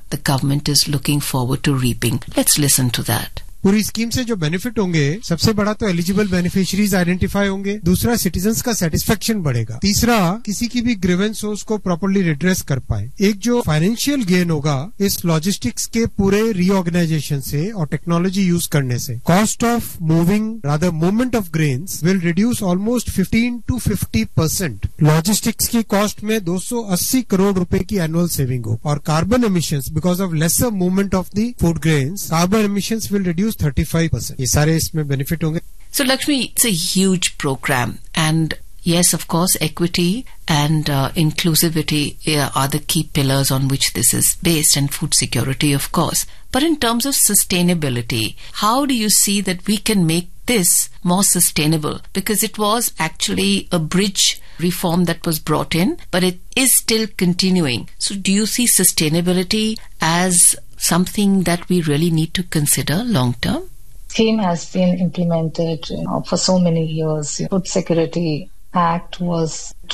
the government is looking forward to reaping. Let's listen to that. पूरी scheme से जो benefit होंगे, सबसे बड़ा तो एलिजिबल बेनिफिशियरीज आइडेंटिफाई होंगे, दूसरा सिटीजन्स का सेटिस्फेक्शन बढ़ेगा, तीसरा किसी की भी ग्रीवेंस हो उसको प्रॉपर्ली रिड्रेस कर पाए, एक जो फाइनेंशियल गेन होगा इस लॉजिस्टिक्स के पूरे रीऑर्गेनाइजेशन से और टेक्नोलॉजी यूज करने से, cost of moving rather movement of grains will reduce almost 15 to 50%. Logistics की कॉस्ट में 280 करोड़ रुपए की एनुअल सेविंग हो, और carbon emissions because of lesser movement of the food grains, carbon emissions will reduce 35%. ये सारे इसमें बेनिफिट होंगे. So Lakshmi, it's a huge program, and yes, of course, equity and inclusivity are the key pillars on which this is based, and food security, of course. But in terms of sustainability, how do you see that we can make this more sustainable? Because it was actually a bridge reform that was brought in, but it is still continuing. So do you see sustainability as something that we really need to consider long term? Scheme has been implemented for so many years. Food Security Act was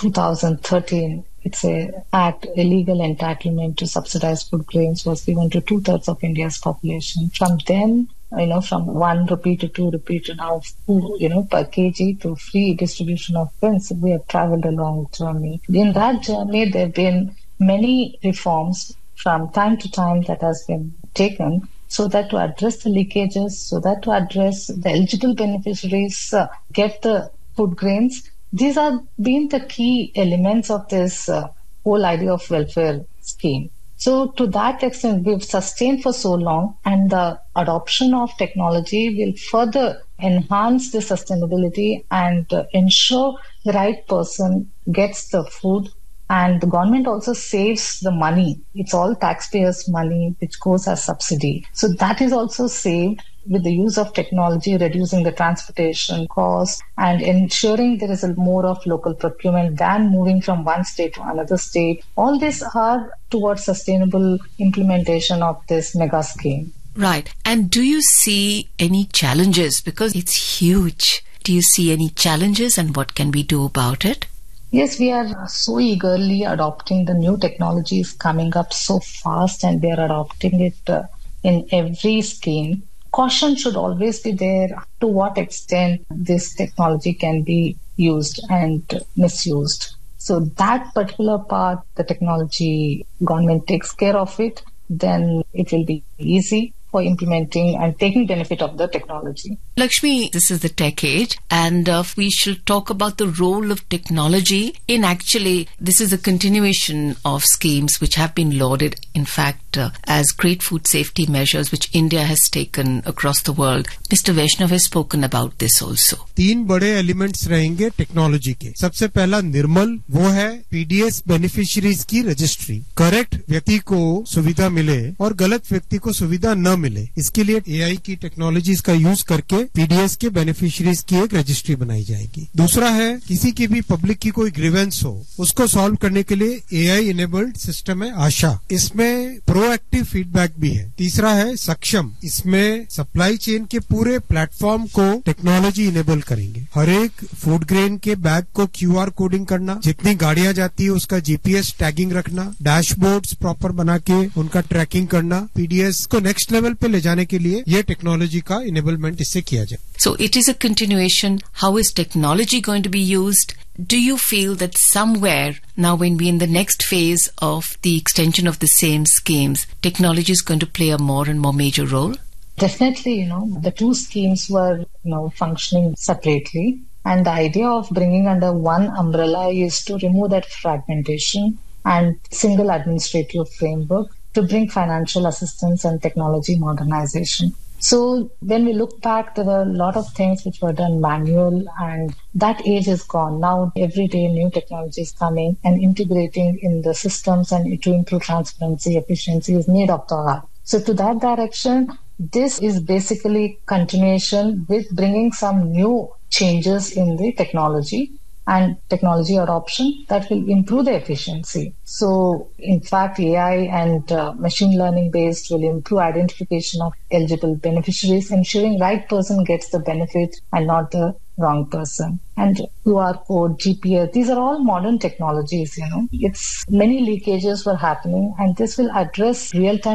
2013. It's a act, illegal entitlement to subsidized food grains was given to 2/3 of India's population. From then, from 1 rupee to 2 rupee to now, per kg to free distribution of grains, we have traveled a long journey. In that journey, there have been many reforms from time to time that has been taken, so that to address the leakages, so that to address the eligible beneficiaries get the food grains. These are been the key elements of this whole idea of welfare scheme. So to that extent, we've sustained for so long, and the adoption of technology will further enhance the sustainability and ensure the right person gets the food. And the government also saves the money. It's all taxpayers' money which goes as subsidy. So that is also saved with the use of technology, reducing the transportation cost and ensuring there is more of local procurement than moving from one state to another state. All these are towards sustainable implementation of this mega scheme. Right. And do you see any challenges? Because it's huge. Do you see any challenges, and what can we do about it? Yes, we are so eagerly adopting the new technologies coming up so fast, and we are adopting it in every scheme. Caution should always be there to what extent this technology can be used and misused. So that particular part, the technology government takes care of it, then it will be easy for implementing and taking benefit of the technology. Lakshmi, this is the tech age, and we should talk about the role of technology in actually, this is a continuation of schemes which have been lauded, in fact, as great food safety measures which India has taken across the world. Mr. Vaishnav has spoken about this also. 3 बड़े elements रहेंगे technology के. सबसे पहला निर्मल, वो है PDS beneficiaries की registry. Correct व्यक्ति को सुविधा मिले और गलत व्यक्ति को सुविधा न मिले, इसके लिए एआई की टेक्नोलॉजीज का यूज करके पीडीएस के बेनिफिशियरीज की एक रजिस्ट्री बनाई जाएगी. दूसरा है किसी की भी पब्लिक की कोई ग्रीवेंस हो उसको सॉल्व करने के लिए एआई इनेबल्ड सिस्टम है आशा. इसमें प्रोएक्टिव फीडबैक भी है. तीसरा है सक्षम, इसमें सप्लाई चेन के पूरे प्लेटफॉर्म को टेक्नोलॉजी इनेबल करेंगे. हर एक फूड ग्रेन के बैग को क्यूआर कोडिंग करना, जितनी गाड़ियां जाती है उसका जीपीएस टैगिंग रखना, डैशबोर्ड्स प्रॉपर बना के उनका ट्रैकिंग करना, पीडीएस को नेक्स्ट लेवल पे ले जाने के लिए ये टेक्नोलॉजी का इनेबलमेंट इससे किया जाए. So it is a continuation. How is technology going to be used? Do you feel that somewhere now, when we're in the next phase of the extension of the same schemes, technology is going to play a more and more major role? Definitely, the two schemes were, functioning separately. And the idea of bringing under one umbrella is to remove that fragmentation and single administrative framework to bring financial assistance and technology modernization. So when we look back, there were a lot of things which were done manual, and that age is gone. Now every day new technology is coming and integrating in the systems and to improve transparency, efficiency is need of the hour. So to that direction, this is basically continuation with bringing some new changes in the technology and technology adoption that will improve the efficiency. So in fact, AI and machine learning based will improve identification of eligible beneficiaries, ensuring right person gets the benefit and not the wrong person. And QR code, GPS, these are all modern technologies, It's many leakages were happening, and this will address real-time